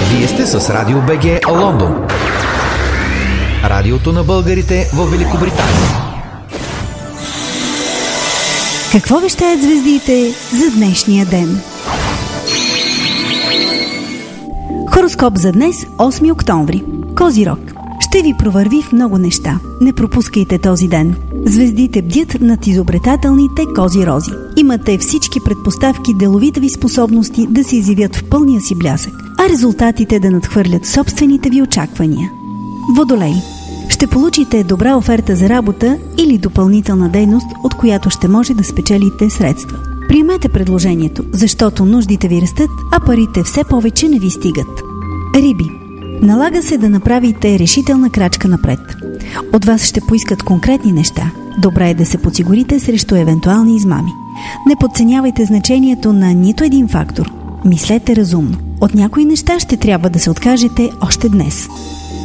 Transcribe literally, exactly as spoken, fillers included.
Вие сте с Радио БГ Лондон. Радиото на българите в Великобритания. Какво вещаят звездите за днешния ден? Хороскоп за днес, осми октомври. Козирог. Ще ви провърви в много неща. Не пропускайте този ден. Звездите бдят над изобретателните кози-рози. Имате всички предпоставки деловите ви способности да се изявят в пълния си блясък, а резултатите да надхвърлят собствените ви очаквания. Водолей. Ще получите добра оферта за работа или допълнителна дейност, от която ще може да спечелите средства. Приемете предложението, защото нуждите ви растат, а парите все повече не ви стигат. Риби. Налага се да направите решителна крачка напред. От вас ще поискат конкретни неща. Добре е да се подсигурите срещу евентуални измами. Не подценявайте значението на нито един фактор. Мислете разумно. От някои неща ще трябва да се откажете още днес.